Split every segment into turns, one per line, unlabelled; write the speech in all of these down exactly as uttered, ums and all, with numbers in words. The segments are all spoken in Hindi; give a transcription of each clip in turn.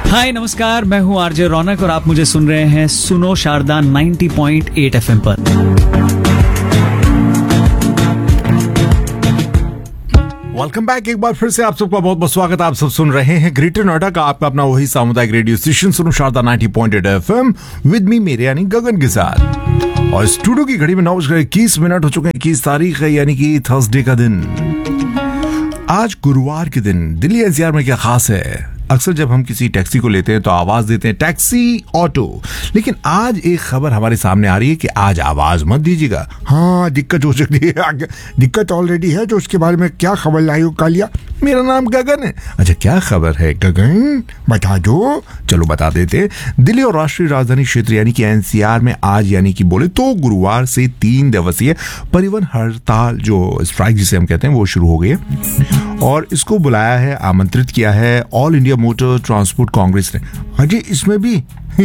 हाय नमस्कार, मैं हूँ आरजे रौनक और आप मुझे सुन रहे हैं सुनो शारदा नब्बे पॉइंट आठ एफएम पर।
Welcome back. एक बार फिर से आप सबका बहुत बहुत स्वागत। आप सब सुन रहे हैं ग्रेटर नोएडा का आपका अपना वही सामुदायिक रेडियो स्टेशन सुनो शारदा नब्बे पॉइंट आठ एफएम विद मी मेरे यानी गगन के साथ। और स्टूडियो की घड़ी में नौ बजकर इक्कीस मिनट हो चुके हैं। इक्कीस तारीख है यानी कि थर्सडे का दिन। आज गुरुवार के दिन दिल्ली एनसीआर में क्या खास है? अक्सर जब हम किसी टैक्सी को लेते हैं तो आवाज देते हैं टैक्सी ऑटो, लेकिन आज एक खबर हमारे सामने आ रही है कि आज आवाज मत दीजिएगा। हाँ, दिक्कत हो सकती है, दिक्कत ऑलरेडी है, तो उसके बारे में क्या खबर लाई हो कालिया? मेरा नाम गगन है। अच्छा, क्या खबर है गगन, बता दो। चलो बता देते हैं। दिल्ली और राष्ट्रीय राजधानी क्षेत्र यानी कि एनसीआर में आज यानी कि बोले तो गुरुवार से तीन दिवसीय परिवहन हड़ताल, जो स्ट्राइक जिसे हम कहते हैं, वो शुरू हो गई है और इसको बुलाया है, आमंत्रित किया है all India motor transport Congress ने। अजी इसमें भी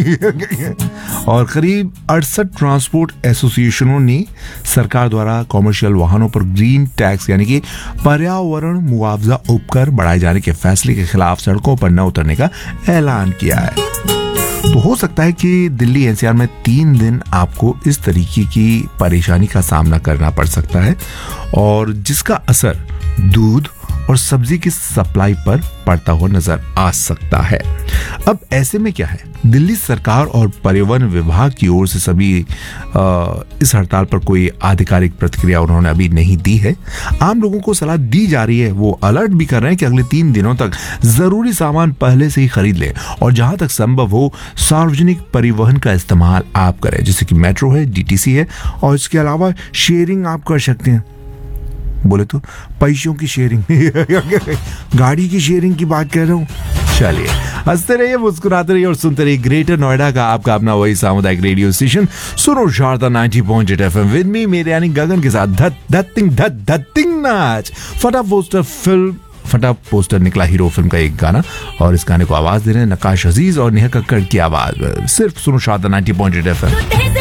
और करीब अड़सठ ट्रांसपोर्ट एसोसिएशनों ने सरकार द्वारा कॉमर्शियल वाहनों पर ग्रीन टैक्स यानी कि पर्यावरण मुआवजा उपकर बढ़ाए जाने के फैसले के खिलाफ सड़कों पर न उतरने का ऐलान किया है। तो हो सकता है कि दिल्ली एनसीआर में तीन दिन आपको इस तरीके की परेशानी का सामना करना पड़ सकता है और जिसका असर दूध और सब्जी की सप्लाई पर पड़ता हुआ नजर आ सकता है। अब ऐसे में क्या है, दिल्ली सरकार और परिवहन विभाग की ओर से सभी आ, इस हड़ताल पर कोई आधिकारिक प्रतिक्रिया उन्होंने अभी नहीं दी है। आम लोगों को सलाह दी जा रही है, वो अलर्ट भी कर रहे हैं कि अगले तीन दिनों तक जरूरी सामान पहले से ही खरीद लें और जहां तक संभव हो सार्वजनिक परिवहन का इस्तेमाल आप करें, जैसे कि मेट्रो है, डीटीसी है और इसके अलावा शेयरिंग आप कर सकते हैं। बोले तो पैसों की शेयरिंग गाड़ी की शेयरिंग की बात कर रहा हूँ। चलिए, हंसते रहिए, मुस्कुराते रहिए और सुनते रहिए ग्रेटर नोएडा का आपका अपना वही सामुदायिक रेडियो स्टेशन सुनो शारदा नब्बे पॉइंट आठ एफएम विद मी मेरे यानी गगन के साथ। धत धतिंग धत धतिंग नाच फटा पोस्टर फिल्म फटा पोस्टर निकला हीरो फिल्म का एक गाना और इस गाने को आवाज दे रहे हैं नकाश अजीज और नेहा कक्कड़ की आवाज। सिर्फ सुनो शारदा नब्बे पॉइंट आठ एफएम।